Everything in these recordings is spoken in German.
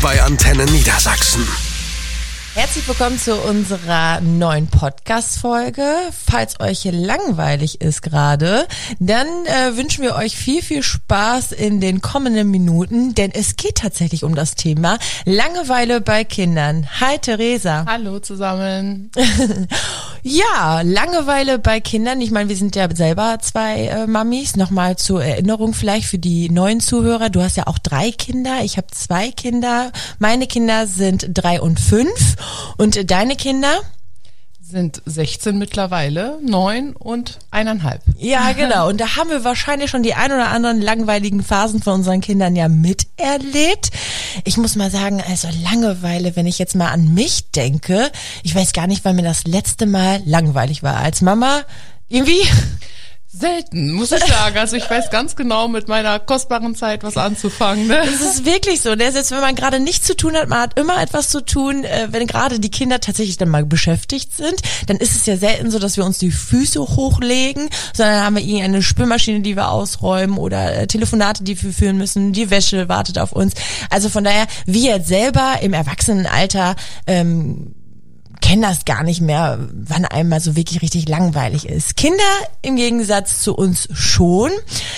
bei Antenne Niedersachsen. Herzlich willkommen zu unserer neuen Podcast-Folge. Falls euch langweilig ist gerade, dann wünschen wir euch viel, viel Spaß in den kommenden Minuten, denn es geht tatsächlich um das Thema Langeweile bei Kindern. Hi Theresa. Hallo zusammen. Ja, Langeweile bei Kindern. Ich meine, wir sind ja selber zwei Mamis. Nochmal zur Erinnerung vielleicht für die neuen Zuhörer. Du hast ja auch 3 Kinder. Ich habe 2 Kinder. Meine Kinder sind 3 und 5. Und deine Kinder? Sind 16 mittlerweile, 9 und 1,5. Ja, genau. Und da haben wir wahrscheinlich schon die ein oder anderen langweiligen Phasen von unseren Kindern ja miterlebt. Ich muss mal sagen, also Langeweile, wenn ich jetzt mal an mich denke, ich weiß gar nicht, wann mir das letzte Mal langweilig war. Als Mama irgendwie... Selten, muss ich sagen. Also ich weiß ganz genau mit meiner kostbaren Zeit was anzufangen. Ne? Das ist wirklich so. Selbst wenn man gerade nichts zu tun hat, man hat immer etwas zu tun. Wenn gerade die Kinder tatsächlich dann mal beschäftigt sind, dann ist es ja selten so, dass wir uns die Füße hochlegen, sondern haben wir irgendeine Spülmaschine, die wir ausräumen oder Telefonate, die wir führen müssen. Die Wäsche wartet auf uns. Also von daher, wir jetzt selber im Erwachsenenalter kennen das gar nicht mehr, wann einem mal so wirklich richtig langweilig ist. Kinder im Gegensatz zu uns schon.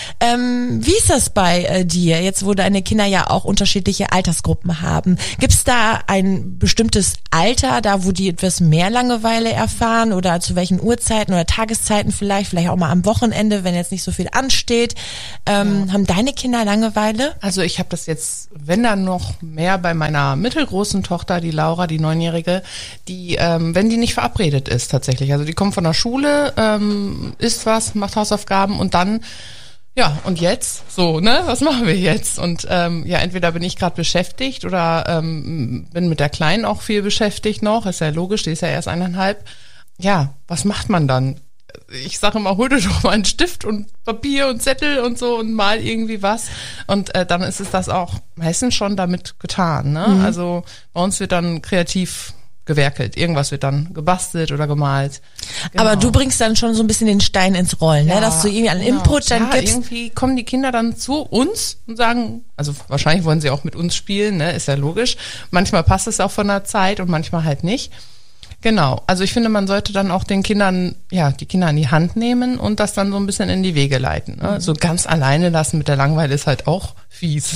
Wie ist das bei dir, jetzt wo deine Kinder ja auch unterschiedliche Altersgruppen haben? Gibt es da ein bestimmtes Alter, da wo die etwas mehr Langeweile erfahren oder zu welchen Uhrzeiten oder Tageszeiten vielleicht auch mal am Wochenende, wenn jetzt nicht so viel ansteht? Haben deine Kinder Langeweile? Also ich habe das jetzt, wenn dann noch mehr bei meiner mittelgroßen Tochter, die Laura, die 9-Jährige, die wenn die nicht verabredet ist tatsächlich. Also die kommt von der Schule, isst was, macht Hausaufgaben und dann, ja, und jetzt? So, ne? Was machen wir jetzt? Und entweder bin ich gerade beschäftigt oder bin mit der Kleinen auch viel beschäftigt noch. Ist ja logisch, die ist ja erst 1,5. Ja, was macht man dann? Ich sage immer, hol dir doch mal einen Stift und Papier und Zettel und so und mal irgendwie was. Und dann ist es das auch meistens schon damit getan. Ne? Mhm. Also bei uns wird dann kreativ gewerkelt. Irgendwas wird dann gebastelt oder gemalt. Genau. Aber du bringst dann schon so ein bisschen den Stein ins Rollen, ne? Dass du irgendwie einen Input dann gibst. Irgendwie kommen die Kinder dann zu uns und sagen, also wahrscheinlich wollen sie auch mit uns spielen, ne? Ist ja logisch. Manchmal passt es auch von der Zeit und manchmal halt nicht. Genau, also ich finde, man sollte dann auch den Kindern, die Kinder an die Hand nehmen und das dann so ein bisschen in die Wege leiten. Ne? So ganz alleine lassen mit der Langeweile ist halt auch fies.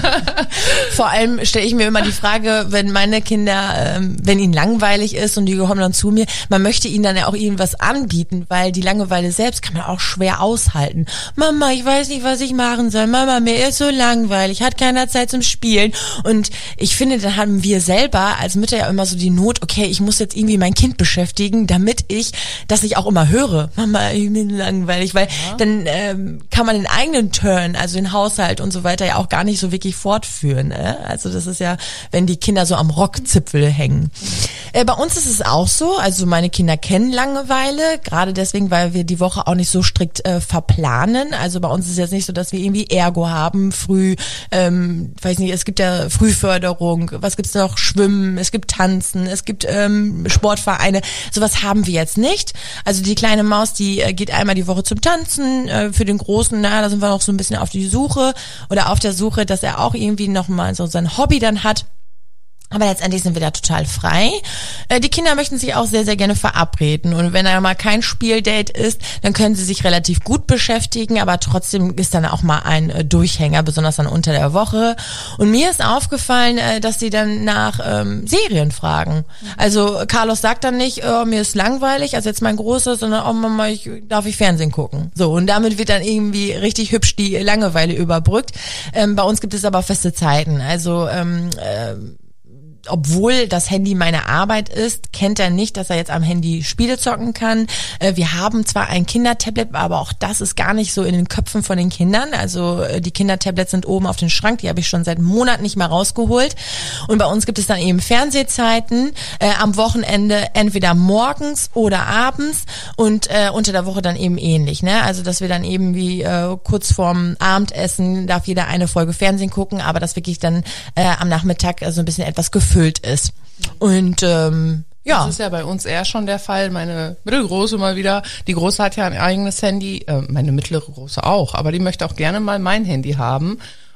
Vor allem stelle ich mir immer die Frage, wenn meine Kinder, wenn ihnen langweilig ist und die kommen dann zu mir, man möchte ihnen dann ja auch irgendwas anbieten, weil die Langeweile selbst kann man auch schwer aushalten. Mama, ich weiß nicht, was ich machen soll. Mama, mir ist so langweilig, hat keiner Zeit zum Spielen. Und ich finde, dann haben wir selber als Mütter ja immer so die Not, okay, ich muss jetzt irgendwie mein Kind beschäftigen, damit dass ich auch immer höre, Mama, ich bin langweilig, weil dann kann man den eigenen Turn, also den Haushalt und so weiter ja auch gar nicht so wirklich fortführen. Also das ist ja, wenn die Kinder so am Rockzipfel hängen. Bei uns ist es auch so, also meine Kinder kennen Langeweile, gerade deswegen, weil wir die Woche auch nicht so strikt verplanen. Also bei uns ist es jetzt nicht so, dass wir irgendwie Ergo haben, früh, weiß nicht, es gibt ja Frühförderung, was gibt's noch? Schwimmen, es gibt Tanzen, es gibt Sportvereine, sowas haben wir jetzt nicht. Also die kleine Maus, die geht einmal die Woche zum Tanzen, für den Großen, da sind wir noch so ein bisschen auf der Suche, dass er auch irgendwie nochmal so sein Hobby dann hat. Aber letztendlich sind wir da total frei. Die Kinder möchten sich auch sehr, sehr gerne verabreden. Und wenn da mal kein Spieldate ist, dann können sie sich relativ gut beschäftigen. Aber trotzdem ist dann auch mal ein Durchhänger, besonders dann unter der Woche. Und mir ist aufgefallen, dass sie dann nach Serien fragen. Also Carlos sagt dann nicht, oh, mir ist langweilig, also jetzt mein Großer, sondern oh Mama, darf ich Fernsehen gucken? So, und damit wird dann irgendwie richtig hübsch die Langeweile überbrückt. Bei uns gibt es aber feste Zeiten. Also obwohl das Handy meine Arbeit ist, kennt er nicht, dass er jetzt am Handy Spiele zocken kann. Wir haben zwar ein Kindertablet, aber auch das ist gar nicht so in den Köpfen von den Kindern. Also die Kindertablets sind oben auf dem Schrank, die habe ich schon seit Monaten nicht mehr rausgeholt. Und bei uns gibt es dann eben Fernsehzeiten, am Wochenende entweder morgens oder abends und unter der Woche dann eben ähnlich. Ne? Also dass wir dann eben wie kurz vorm Abendessen darf jeder eine Folge Fernsehen gucken, aber das wirklich dann am Nachmittag so ein bisschen etwas gefüllt ist. Und ja. Das ist ja bei uns eher schon der Fall. Meine mittelgroße mal wieder, die Große hat ja ein eigenes Handy, meine mittlere Große auch, aber die möchte auch gerne mal mein Handy haben.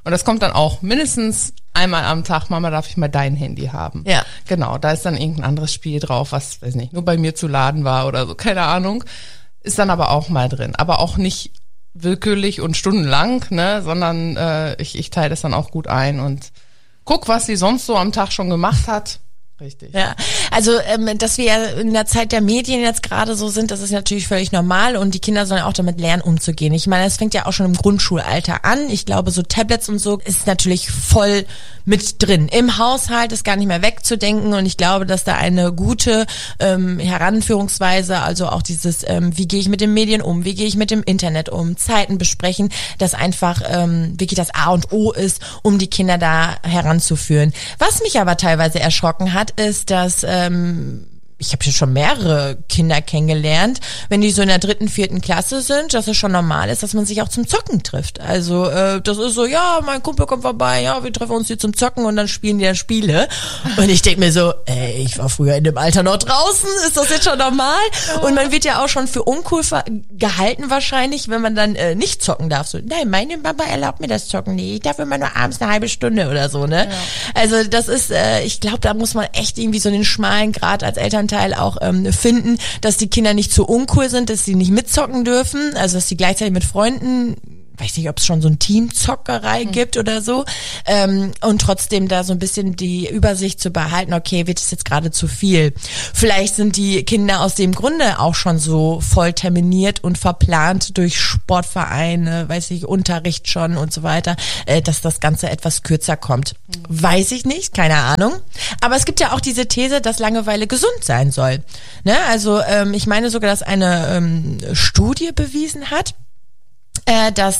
Und das kommt dann auch mindestens einmal am Tag, Mama, darf ich mal dein Handy haben? Ja. Genau, da ist dann irgendein anderes Spiel drauf, was, weiß nicht, nur bei mir zu laden war oder so, keine Ahnung. Ist dann aber auch mal drin, aber auch nicht willkürlich und stundenlang, ne, sondern ich teile das dann auch gut ein und guck, was sie sonst so am Tag schon gemacht hat. Richtig. Ja, also dass wir ja in der Zeit der Medien jetzt gerade so sind, das ist natürlich völlig normal und die Kinder sollen auch damit lernen, umzugehen. Ich meine, es fängt ja auch schon im Grundschulalter an. Ich glaube, so Tablets und so ist natürlich voll mit drin. Im Haushalt ist gar nicht mehr wegzudenken und ich glaube, dass da eine gute Heranführungsweise, also auch dieses, wie gehe ich mit den Medien um, wie gehe ich mit dem Internet um, Zeiten besprechen, das einfach wirklich das A und O ist, um die Kinder da heranzuführen. Was mich aber teilweise erschrocken hat, ist, dass ich habe schon mehrere Kinder kennengelernt, wenn die so in der 3., 4. Klasse sind, dass es schon normal ist, dass man sich auch zum Zocken trifft. Also das ist so, ja, mein Kumpel kommt vorbei, ja, wir treffen uns hier zum Zocken und dann spielen die dann Spiele. Und ich denke mir so, ich war früher in dem Alter noch draußen, ist das jetzt schon normal? Und man wird ja auch schon für uncool gehalten wahrscheinlich, wenn man dann nicht zocken darf. So, nein, meine Mama erlaubt mir das Zocken nicht, ich darf immer nur abends eine halbe Stunde oder so, ne? Ja. Also das ist, ich glaube, da muss man echt irgendwie so den schmalen Grat als Elternteil auch finden, dass die Kinder nicht zu uncool sind, dass sie nicht mitzocken dürfen, also dass sie gleichzeitig mit Freunden, weiß nicht, ob es schon so ein Teamzockerei gibt oder so, und trotzdem da so ein bisschen die Übersicht zu behalten, okay, wird es jetzt gerade zu viel. Vielleicht sind die Kinder aus dem Grunde auch schon so voll terminiert und verplant durch Sportvereine, weiß ich, Unterricht schon und so weiter, dass das Ganze etwas kürzer kommt. Weiß ich nicht, keine Ahnung. Aber es gibt ja auch diese These, dass Langeweile gesund sein soll. Ne? Also ich meine sogar, dass eine Studie bewiesen hat, dass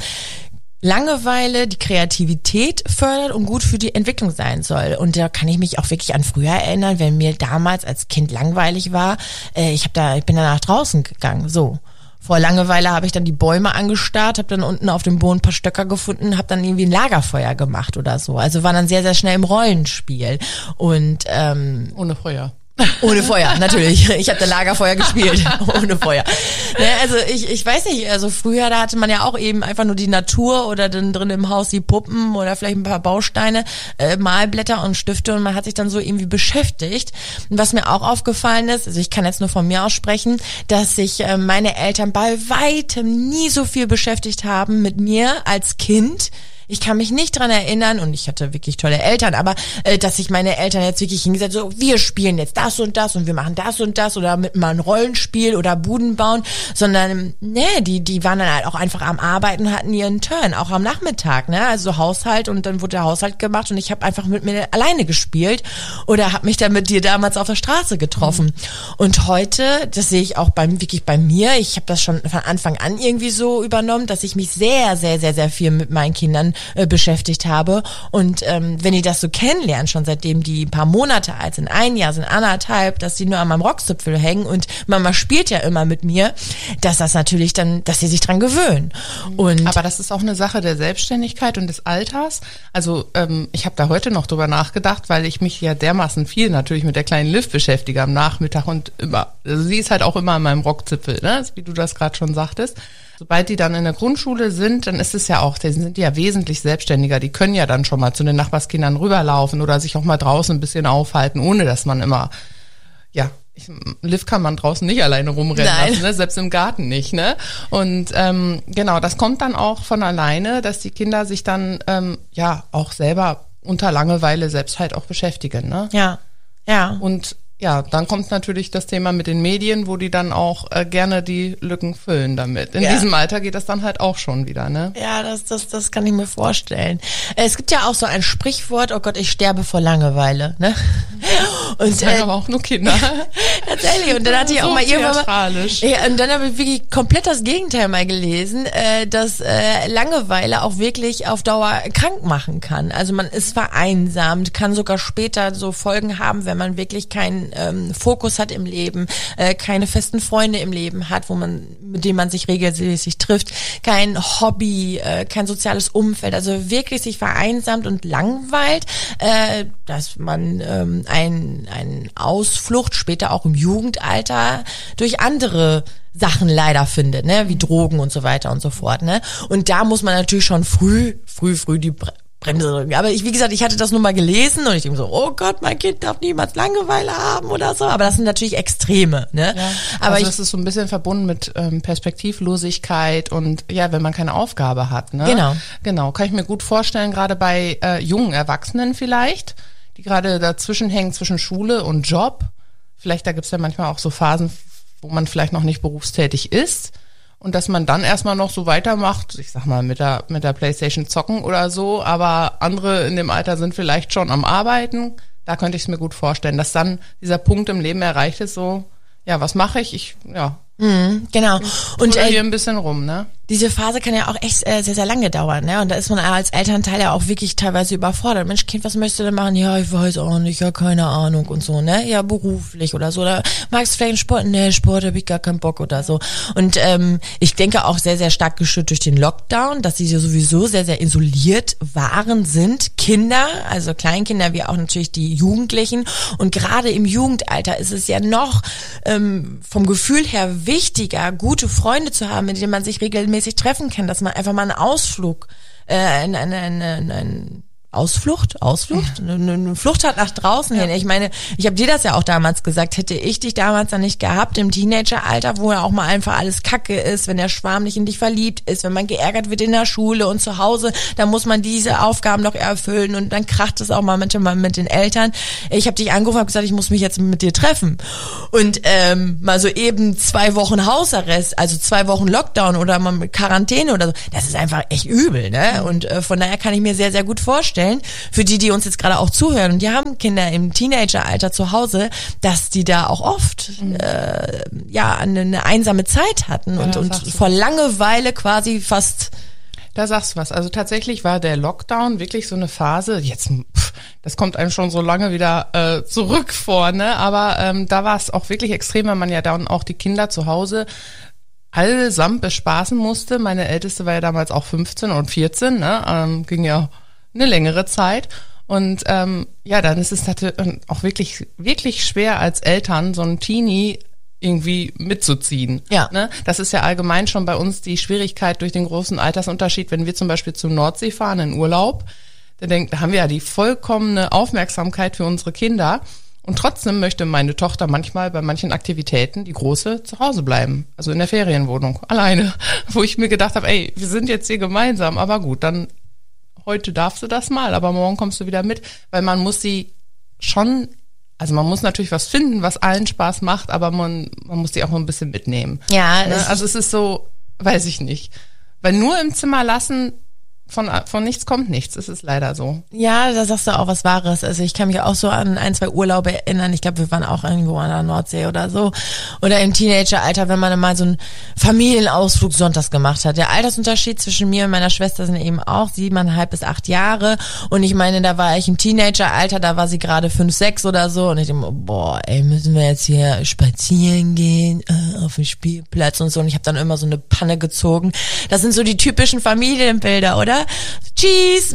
Langeweile die Kreativität fördert und gut für die Entwicklung sein soll. Und da kann ich mich auch wirklich an früher erinnern, wenn mir damals als Kind langweilig war, ich bin dann nach draußen gegangen, so. Vor Langeweile habe ich dann die Bäume angestarrt, habe dann unten auf dem Boden ein paar Stöcker gefunden, habe dann irgendwie ein Lagerfeuer gemacht oder so. Also war dann sehr, sehr schnell im Rollenspiel. Und ohne Feuer. Ohne Feuer, natürlich. Ich habe da Lagerfeuer gespielt, ohne Feuer. Ne, also ich weiß nicht, also früher, da hatte man ja auch eben einfach nur die Natur oder dann drin im Haus die Puppen oder vielleicht ein paar Bausteine, Malblätter und Stifte und man hat sich dann so irgendwie beschäftigt. Und was mir auch aufgefallen ist, also ich kann jetzt nur von mir aus sprechen, dass sich meine Eltern bei weitem nie so viel beschäftigt haben mit mir als Kind. Ich kann mich nicht dran erinnern, und ich hatte wirklich tolle Eltern, aber dass sich meine Eltern jetzt wirklich hingesetzt so, wir spielen jetzt das und wir machen das und das oder mit mal ein Rollenspiel oder Buden bauen, sondern die waren dann halt auch einfach am Arbeiten und hatten ihren Turn, auch am Nachmittag, ne, also Haushalt und dann wurde der Haushalt gemacht und ich habe einfach mit mir alleine gespielt oder habe mich dann mit dir damals auf der Straße getroffen. Und heute, das sehe ich auch bei mir, ich habe das schon von Anfang an irgendwie so übernommen, dass ich mich sehr, sehr, sehr, sehr viel mit meinen Kindern beschäftigt habe und wenn die das so kennenlernen, schon seitdem die ein paar Monate alt sind, 1 Jahr, sind 1,5, dass die nur an meinem Rockzipfel hängen und Mama spielt ja immer mit mir, dass das natürlich dann, dass sie sich dran gewöhnen. Und aber das ist auch eine Sache der Selbstständigkeit und des Alters. Also ich habe da heute noch drüber nachgedacht, weil ich mich ja dermaßen viel natürlich mit der kleinen Liv beschäftige am Nachmittag und immer, also sie ist halt auch immer an meinem Rockzipfel, ne? Wie du das gerade schon sagtest. Sobald die dann in der Grundschule sind, dann ist es ja auch, die sind ja wesentlich selbstständiger. Die können ja dann schon mal zu den Nachbarskindern rüberlaufen oder sich auch mal draußen ein bisschen aufhalten, ohne dass man immer, Liv kann man draußen nicht alleine rumrennen lassen, ne? Selbst im Garten nicht, ne? Und genau, das kommt dann auch von alleine, dass die Kinder sich dann auch selber unter Langeweile selbst halt auch beschäftigen, ne? Ja. Und ja, dann kommt natürlich das Thema mit den Medien, wo die dann auch gerne die Lücken füllen damit. In diesem Alter geht das dann halt auch schon wieder, ne? Ja, das kann ich mir vorstellen. Es gibt ja auch so ein Sprichwort, oh Gott, ich sterbe vor Langeweile, ne? Und das sind aber auch nur Kinder. Tatsächlich. Und dann hatte ich auch mal irgendwann und dann habe ich wirklich komplett das Gegenteil mal gelesen, dass Langeweile auch wirklich auf Dauer krank machen kann. Also man ist vereinsamt, kann sogar später so Folgen haben, wenn man wirklich keinen Fokus hat im Leben, keine festen Freunde im Leben hat, mit denen man sich regelmäßig trifft, kein Hobby, kein soziales Umfeld, also wirklich sich vereinsamt und langweilt, dass man ein Ausflucht später auch im Jugendalter durch andere Sachen leider findet, ne, wie Drogen und so weiter und so fort, ne. Und da muss man natürlich schon früh die Bremse drücken. Aber wie gesagt, ich hatte das nur mal gelesen und ich denke so, oh Gott, mein Kind darf niemals Langeweile haben oder so. Aber das sind natürlich Extreme, ne? Ja, aber also das ist so ein bisschen verbunden mit Perspektivlosigkeit und ja, wenn man keine Aufgabe hat, ne? Genau, kann ich mir gut vorstellen, gerade bei jungen Erwachsenen vielleicht, die gerade dazwischen hängen zwischen Schule und Job. Vielleicht, da gibt's ja manchmal auch so Phasen, wo man vielleicht noch nicht berufstätig ist. Und dass man dann erstmal noch so weitermacht, ich sag mal, mit der PlayStation zocken oder so, aber andere in dem Alter sind vielleicht schon am Arbeiten. Da könnte ich es mir gut vorstellen, dass dann dieser Punkt im Leben erreicht ist, so, ja, was mache ich? Genau. Und hier ein bisschen rum, ne? Diese Phase kann ja auch echt sehr, sehr lange dauern, ne? Und da ist man als Elternteil ja auch wirklich teilweise überfordert. Mensch, Kind, was möchtest du denn machen? Ja, ich weiß auch nicht, ja, keine Ahnung und so, ne? Ja, beruflich oder so. Oder magst du vielleicht einen Sport? Nee, Sport habe ich gar keinen Bock oder so. Und ich denke auch sehr, sehr stark geschürt durch den Lockdown, dass sie sowieso sehr, sehr isoliert sind. Kinder, also Kleinkinder wie auch natürlich die Jugendlichen. Und gerade im Jugendalter ist es ja noch vom Gefühl her wichtiger, gute Freunde zu haben, mit denen man sich regelmäßig treffen kann, dass man einfach mal einen Ausflug, eine Flucht hat nach draußen hin. Ich meine, ich habe dir das ja auch damals gesagt, hätte ich dich damals dann nicht gehabt im Teenageralter, wo ja auch mal einfach alles Kacke ist, wenn der Schwarm nicht in dich verliebt ist, wenn man geärgert wird in der Schule und zu Hause, dann muss man diese Aufgaben noch erfüllen und dann kracht es auch mal mit den Eltern. Ich habe dich angerufen, habe gesagt, ich muss mich jetzt mit dir treffen und mal so eben 2 Wochen Hausarrest, also 2 Wochen Lockdown oder mal mit Quarantäne oder so, das ist einfach echt übel, ne? Und von daher kann ich mir sehr, sehr gut vorstellen, für die uns jetzt gerade auch zuhören und die haben Kinder im Teenageralter zu Hause, dass die da auch oft eine einsame Zeit hatten und vor Langeweile quasi fast. Da sagst du was. Also tatsächlich war der Lockdown wirklich so eine Phase, jetzt, das kommt einem schon so lange wieder zurück vor, ne? Aber da war es auch wirklich extrem, weil man ja dann auch die Kinder zu Hause allesamt bespaßen musste. Meine Älteste war ja damals auch 15 und 14, ne? Ging ja eine längere Zeit und dann ist es natürlich auch wirklich, wirklich schwer als Eltern, so einen Teenie irgendwie mitzuziehen. Ja. Ne? Das ist ja allgemein schon bei uns die Schwierigkeit durch den großen Altersunterschied, wenn wir zum Beispiel zur Nordsee fahren in Urlaub, da haben wir ja die vollkommene Aufmerksamkeit für unsere Kinder und trotzdem möchte meine Tochter manchmal bei manchen Aktivitäten, die Große, zu Hause bleiben, also in der Ferienwohnung, alleine, wo ich mir gedacht habe, ey, wir sind jetzt hier gemeinsam, aber gut, dann heute darfst du das mal, aber morgen kommst du wieder mit, weil man muss sie schon, also man muss natürlich was finden, was allen Spaß macht, aber man muss die auch ein bisschen mitnehmen. Ja. Ne? Also es ist so, weiß ich nicht, weil nur im Zimmer lassen, von nichts kommt nichts, es ist leider so. Ja, da sagst du auch was Wahres. Also ich kann mich auch so an 1, 2 Urlaube erinnern. Ich glaube, wir waren auch irgendwo an der Nordsee oder so. Oder im Teenageralter, wenn man mal so einen Familienausflug sonntags gemacht hat. Der Altersunterschied zwischen mir und meiner Schwester sind eben auch 7,5 bis 8 Jahre. Und ich meine, da war ich im Teenageralter, da war sie gerade 5, 6 oder so. Und ich denke, boah, ey, müssen wir jetzt hier spazieren gehen auf dem Spielplatz und so. Und ich habe dann immer so eine Panne gezogen. Das sind so die typischen Familienbilder, oder? Cheese,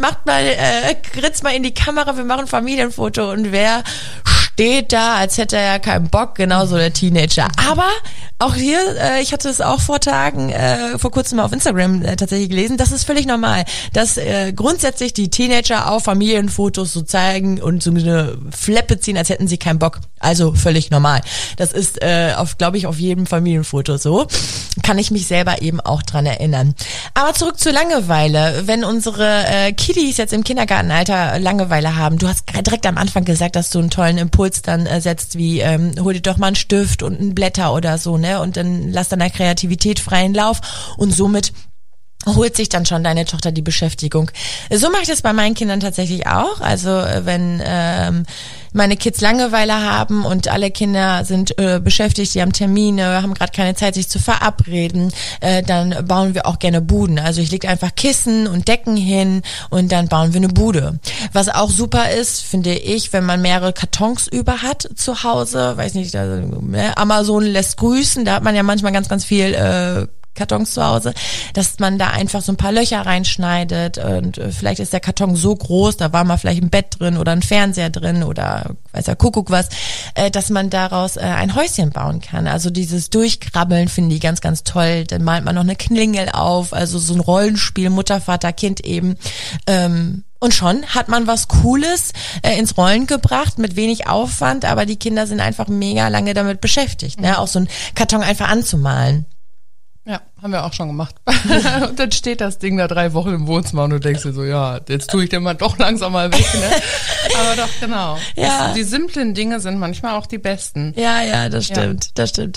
ritzt mal in die Kamera, wir machen ein Familienfoto und wer steht da, als hätte er ja keinen Bock, genauso der Teenager. Aber auch hier, ich hatte es auch vor kurzem mal auf Instagram tatsächlich gelesen, das ist völlig normal, dass grundsätzlich die Teenager auf Familienfotos so zeigen und so eine Fleppe ziehen, als hätten sie keinen Bock. Also völlig normal. Das ist, glaube ich, auf jedem Familienfoto so. Kann ich mich selber eben auch dran erinnern. Aber zurück zur Langeweile. Wenn unsere Kiddies jetzt im Kindergartenalter Langeweile haben, du hast direkt am Anfang gesagt, dass du einen tollen Impuls dann setzt, wie hol dir doch mal einen Stift und ein Blätter oder so, ne? Und dann lass deiner Kreativität freien Lauf und somit holt sich dann schon deine Tochter die Beschäftigung. So mache ich das bei meinen Kindern tatsächlich auch. Also wenn meine Kids Langeweile haben und alle Kinder sind beschäftigt, die haben Termine, haben gerade keine Zeit, sich zu verabreden, dann bauen wir auch gerne Buden. Also ich lege einfach Kissen und Decken hin und dann bauen wir eine Bude. Was auch super ist, finde ich, wenn man mehrere Kartons über hat zu Hause, weiß nicht, Amazon lässt grüßen, da hat man ja manchmal ganz, ganz viel Pappkartons zu Hause, dass man da einfach so ein paar Löcher reinschneidet und vielleicht ist der Karton so groß, da war mal vielleicht ein Bett drin oder ein Fernseher drin oder weiß der Kuckuck was, dass man daraus ein Häuschen bauen kann. Also dieses Durchkrabbeln finde ich ganz, ganz toll. Dann malt man noch eine Klingel auf, also so ein Rollenspiel, Mutter, Vater, Kind eben. Und schon hat man was Cooles ins Rollen gebracht, mit wenig Aufwand, aber die Kinder sind einfach mega lange damit beschäftigt, ne? Auch so einen Karton einfach anzumalen. Ja, haben wir auch schon gemacht. Und dann steht das Ding da 3 Wochen im Wohnzimmer und du denkst dir so, ja, jetzt tue ich den mal doch langsam mal weg, ne? Aber doch, genau. Ja. Die simplen Dinge sind manchmal auch die besten. Ja, das stimmt. Das stimmt.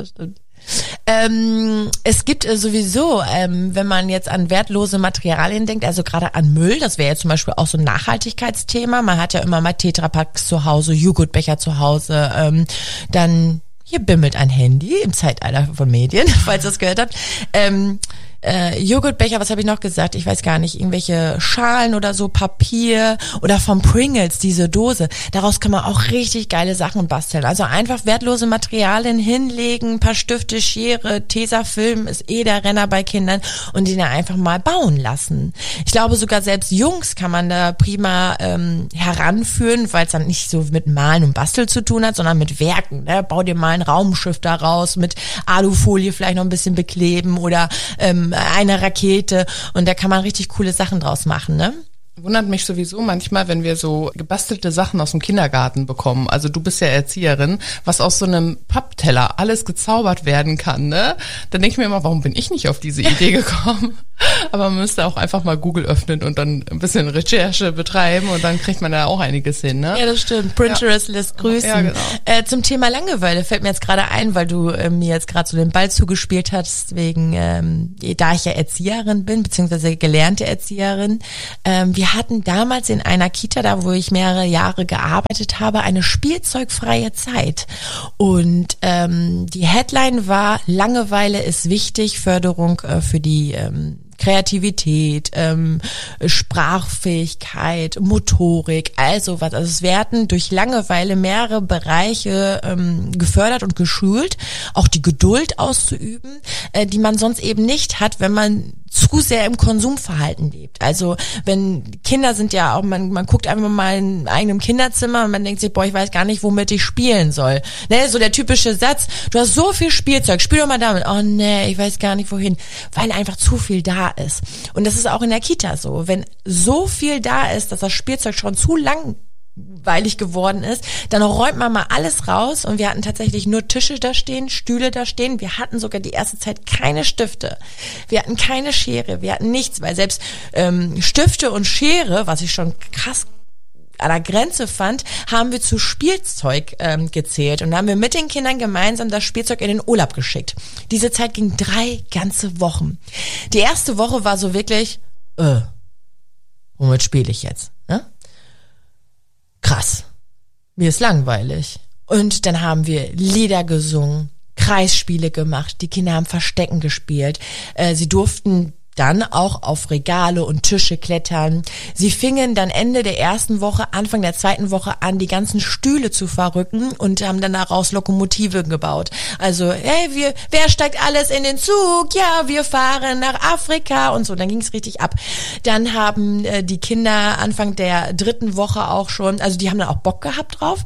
Es gibt sowieso, wenn man jetzt an wertlose Materialien denkt, also gerade an Müll, das wäre jetzt zum Beispiel auch so ein Nachhaltigkeitsthema. Man hat ja immer mal Tetrapacks zu Hause, Joghurtbecher zu Hause, dann hier bimmelt ein Handy im Zeitalter von Medien, falls ihr das gehört habt. Joghurtbecher, was habe ich noch gesagt? Ich weiß gar nicht, irgendwelche Schalen oder so, Papier oder vom Pringles, diese Dose. Daraus kann man auch richtig geile Sachen basteln. Also einfach wertlose Materialien hinlegen, ein paar Stifte, Schere, Tesafilm ist der Renner bei Kindern und die dann einfach mal bauen lassen. Ich glaube sogar selbst Jungs kann man da prima heranführen, weil es dann nicht so mit Malen und Basteln zu tun hat, sondern mit Werken. Ne? Bau dir mal ein Raumschiff daraus, mit Alufolie vielleicht noch ein bisschen bekleben oder eine Rakete und da kann man richtig coole Sachen draus machen, ne? Wundert mich sowieso manchmal, wenn wir so gebastelte Sachen aus dem Kindergarten bekommen. Also du bist ja Erzieherin, was aus so einem Pappteller alles gezaubert werden kann, ne? Dann denke ich mir immer, warum bin ich nicht auf diese Idee gekommen? Aber man müsste auch einfach mal Google öffnen und dann ein bisschen Recherche betreiben und dann kriegt man da auch einiges hin, ne? Ja, das stimmt. Pinterest lässt grüßen. Ja, genau. Zum Thema Langeweile fällt mir jetzt gerade ein, weil du mir jetzt gerade so den Ball zugespielt hast, wegen, da ich ja Erzieherin bin, beziehungsweise gelernte Erzieherin. Wir hatten damals in einer Kita, da wo ich mehrere Jahre gearbeitet habe, eine spielzeugfreie Zeit. Und die Headline war, Langeweile ist wichtig, Förderung für die Kreativität, Sprachfähigkeit, Motorik, also was. Also es werden durch Langeweile mehrere Bereiche gefördert und geschult, auch die Geduld auszuüben, die man sonst eben nicht hat, wenn man zu sehr im Konsumverhalten lebt. Also wenn Kinder sind ja auch, man guckt einfach mal in eigenem Kinderzimmer und man denkt sich, boah, ich weiß gar nicht, womit ich spielen soll. Ne, so der typische Satz, du hast so viel Spielzeug, spiel doch mal damit. Oh nee, ich weiß gar nicht wohin, weil einfach zu viel da ist. Und das ist auch in der Kita so. Wenn so viel da ist, dass das Spielzeug schon zu langweilig geworden ist, dann räumt man mal alles raus und wir hatten tatsächlich nur Tische da stehen, Stühle da stehen. Wir hatten sogar die erste Zeit keine Stifte. Wir hatten keine Schere, wir hatten nichts, weil selbst Stifte und Schere, was ich schon krass an der Grenze fand, haben wir zu Spielzeug gezählt und haben wir mit den Kindern gemeinsam das Spielzeug in den Urlaub geschickt. Diese Zeit ging 3 ganze Wochen. Die erste Woche war so wirklich, womit spiele ich jetzt? Ne? Krass. Mir ist langweilig. Und dann haben wir Lieder gesungen, Kreisspiele gemacht, die Kinder haben Verstecken gespielt. Sie durften dann auch auf Regale und Tische klettern. Sie fingen dann Ende der ersten Woche, Anfang der zweiten Woche an, die ganzen Stühle zu verrücken und haben dann daraus Lokomotiven gebaut. Also, hey, wer steigt alles in den Zug? Ja, wir fahren nach Afrika und so. Dann ging es richtig ab. Dann haben die Kinder Anfang der 3. Woche auch schon, also die haben dann auch Bock gehabt drauf.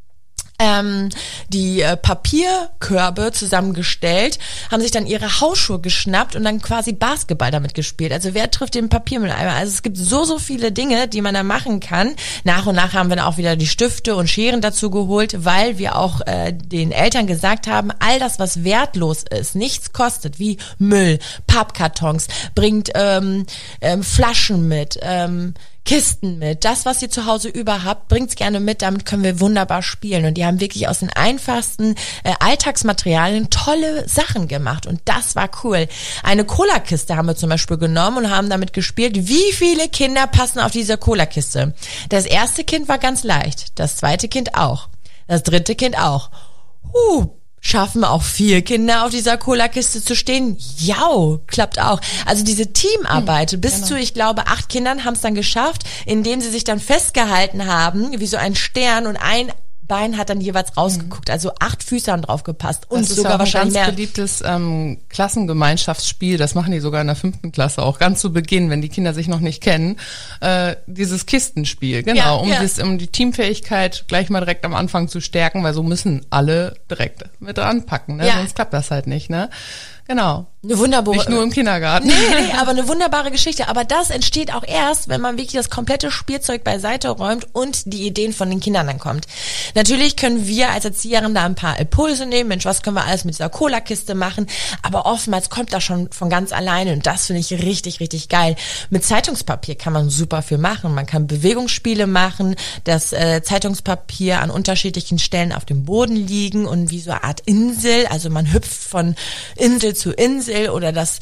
Die Papierkörbe zusammengestellt, haben sich dann ihre Hausschuhe geschnappt und dann quasi Basketball damit gespielt. Also wer trifft den Papiermülleimer? Also es gibt so viele Dinge, die man da machen kann. Nach und nach haben wir dann auch wieder die Stifte und Scheren dazu geholt, weil wir auch den Eltern gesagt haben, all das, was wertlos ist, nichts kostet, wie Müll, Pappkartons, bringt Flaschen mit, Kisten mit. Das, was ihr zu Hause über habt, bringt's gerne mit. Damit können wir wunderbar spielen. Und die haben wirklich aus den einfachsten Alltagsmaterialien tolle Sachen gemacht. Und das war cool. Eine Cola-Kiste haben wir zum Beispiel genommen und haben damit gespielt. Wie viele Kinder passen auf diese Cola-Kiste? Das erste Kind war ganz leicht. Das zweite Kind auch. Das dritte Kind auch. Schaffen auch 4 Kinder auf dieser Cola-Kiste zu stehen? Ja, klappt auch. Also diese Teamarbeit, bis zu, ich glaube, 8 Kindern haben es dann geschafft, indem sie sich dann festgehalten haben, wie so ein Stern und ein Bein hat dann jeweils rausgeguckt, also 8 Füße haben drauf gepasst und das ist sogar auch wahrscheinlich ein ganz mehr. beliebtes Klassengemeinschaftsspiel, das machen die sogar in der 5. Klasse auch, ganz zu Beginn, wenn die Kinder sich noch nicht kennen, dieses Kistenspiel, genau, um die Teamfähigkeit gleich mal direkt am Anfang zu stärken, weil so müssen alle direkt mit anpacken, ne? Sonst klappt das halt nicht, ne? Genau. Eine wunderbare, nicht nur im Kindergarten. Nee, aber eine wunderbare Geschichte. Aber das entsteht auch erst, wenn man wirklich das komplette Spielzeug beiseite räumt und die Ideen von den Kindern dann kommt. Natürlich können wir als Erzieherin da ein paar Impulse nehmen. Mensch, was können wir alles mit dieser Cola-Kiste machen? Aber oftmals kommt das schon von ganz alleine und das finde ich richtig, richtig geil. Mit Zeitungspapier kann man super viel machen. Man kann Bewegungsspiele machen, das Zeitungspapier an unterschiedlichen Stellen auf dem Boden liegen und wie so eine Art Insel, also man hüpft von Insel zu Insel oder das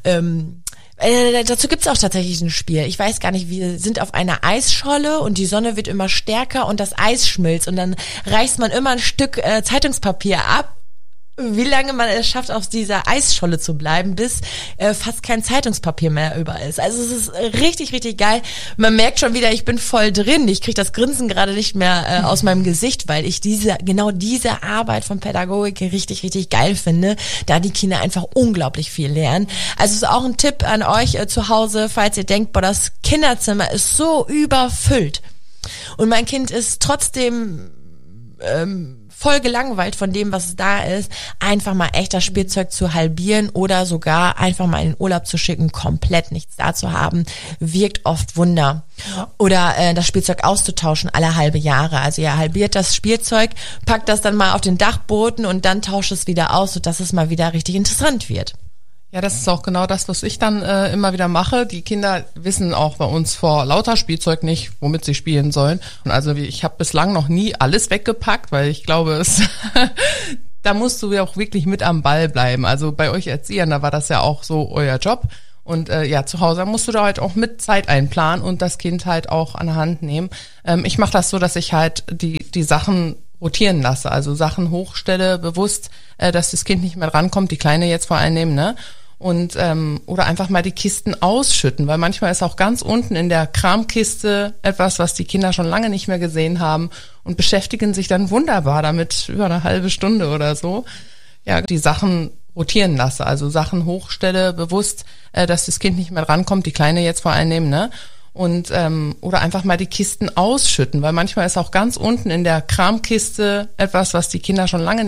dazu gibt's auch tatsächlich ein Spiel. Ich weiß gar nicht, wir sind auf einer Eisscholle und die Sonne wird immer stärker und das Eis schmilzt und dann reißt man immer ein Stück Zeitungspapier ab. Wie lange man es schafft, auf dieser Eisscholle zu bleiben, bis fast kein Zeitungspapier mehr über ist. Also es ist richtig, richtig geil. Man merkt schon wieder, ich bin voll drin. Ich kriege das Grinsen gerade nicht mehr aus meinem Gesicht, weil ich diese Arbeit von Pädagogik richtig, richtig geil finde, da die Kinder einfach unglaublich viel lernen. Also es ist auch ein Tipp an euch zu Hause, falls ihr denkt, boah, das Kinderzimmer ist so überfüllt und mein Kind ist trotzdem voll gelangweilt von dem, was da ist, einfach mal echt das Spielzeug zu halbieren oder sogar einfach mal in den Urlaub zu schicken, komplett nichts da zu haben, wirkt oft Wunder. Oder das Spielzeug auszutauschen alle halbe Jahre. Also ihr halbiert das Spielzeug, packt das dann mal auf den Dachboden und dann tauscht es wieder aus, sodass es mal wieder richtig interessant wird. Ja, das ist auch genau das, was ich dann immer wieder mache. Die Kinder wissen auch bei uns vor lauter Spielzeug nicht, womit sie spielen sollen. Und also ich habe bislang noch nie alles weggepackt, weil ich glaube, da musst du ja auch wirklich mit am Ball bleiben. Also bei euch Erziehern, da war das ja auch so euer Job. Und zu Hause musst du da halt auch mit Zeit einplanen und das Kind halt auch an der Hand nehmen. Ich mache das so, dass ich halt die Sachen rotieren lasse, also Sachen hochstelle, bewusst, dass das Kind nicht mehr rankommt, die Kleine jetzt vor allem nehmen, ne? Und oder einfach mal die Kisten ausschütten, weil manchmal ist auch ganz unten in der Kramkiste etwas, was die Kinder schon lange nicht mehr gesehen haben und beschäftigen sich dann wunderbar damit über eine halbe Stunde oder so. Ja, die Sachen rotieren lasse, also Sachen hochstelle, bewusst, dass das Kind nicht mehr rankommt, die Kleine jetzt vor allem nehmen, ne? Und oder einfach mal die Kisten ausschütten, weil manchmal ist auch ganz unten in der Kramkiste etwas, was die Kinder schon lange nicht